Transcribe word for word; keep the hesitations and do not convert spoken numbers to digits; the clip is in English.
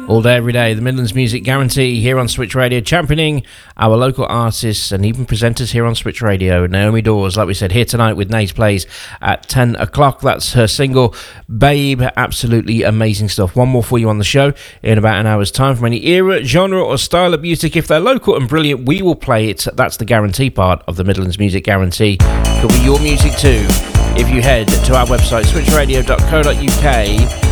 All day, every day, the Midlands Music Guarantee here on Switch Radio, championing our local artists and even presenters here on Switch Radio. Naomi Dawes, like we said, here tonight with Nays Plays at ten o'clock. That's her single, Babe. Absolutely amazing stuff. One more for you on the show in about an hour's time. From any era, genre or style of music, if they're local and brilliant, we will play it. That's the guarantee part of the Midlands Music Guarantee. Could be your music too if you head to our website, switch radio dot co dot uk.